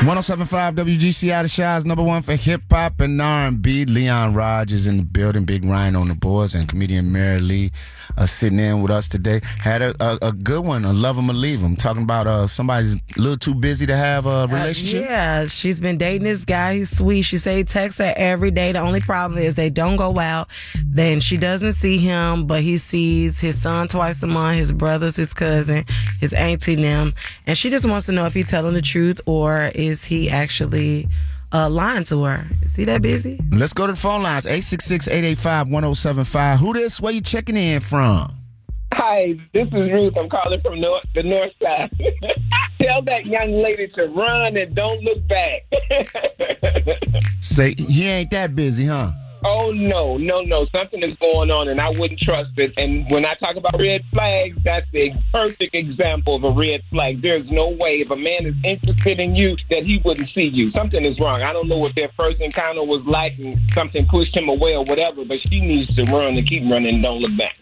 107.5 WGCI, the Shy's number one for hip hop and R&B. Leon Rogers in the building, Big Ryan on the boards, and comedian Mary Lee sitting in with us today. Had a good one, a love him or leave him. Talking about somebody's a little too busy to have a relationship. Yeah, she's been dating this guy. He's sweet. She say he texts her every day. The only problem is they don't go out. Then she doesn't see him, but he sees his son twice a month, his brothers, his cousin, his auntie, them. And she just wants to know if he's telling the truth or is he actually lying to her. Is he that busy? Let's go to the phone lines. 866-885-1075. Who this? Where you checking in from? Hi, this is Ruth. I'm calling from the north side. Tell that young lady to run and don't look back. Say, he ain't that busy, huh? Oh, no. Something is going on, and I wouldn't trust it. And when I talk about red flags, that's the perfect example of a red flag. There's no way if a man is interested in you that he wouldn't see you. Something is wrong. I don't know what their first encounter was like and something pushed him away or whatever, but she needs to run and keep running and don't look back.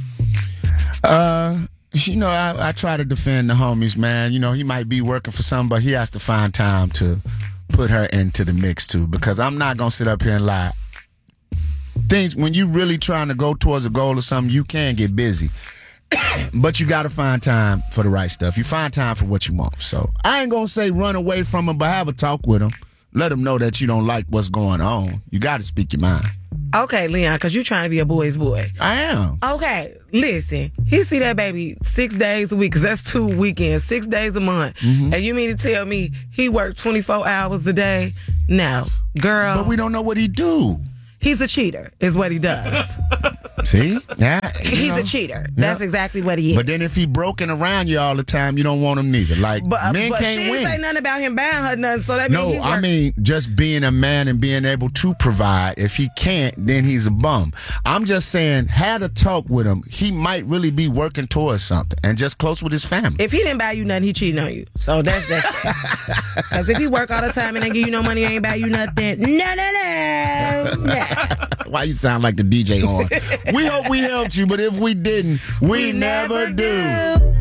I try to defend the homies, man. You know, he might be working for something, but he has to find time to put her into the mix, too, because I'm not going to sit up here and lie. Things, when you really trying to go towards a goal or something, you can get busy. But you got to find time for the right stuff. You find time for what you want. So I ain't going to say run away from him, but have a talk with him. Let him know that you don't like what's going on. You got to speak your mind. Okay, Leon, because you're trying to be a boy's boy. I am. Okay, listen. He see that baby 6 days a week, because that's 2 weekends, 6 days a month. Mm-hmm. And you mean to tell me he worked 24 hours a day? No, girl. But we don't know what he do. He's a cheater, is what he does. See? Yeah, He's a cheater. That's exactly what he is. But then if he broken around you all the time, you don't want him neither. Like, men but can't she win. didn't say nothing about him buying her nothing, so that means I mean just being a man and being able to provide. If he can't, then he's a bum. I'm just saying, had a talk with him, he might really be working towards something and just close with his family. If he didn't buy you nothing, he cheating on you. So that's just because if he work all the time and they give you no money, he ain't buy you nothing. No. Why you sound like the DJ on? We hope we helped you, but if we didn't, we never do.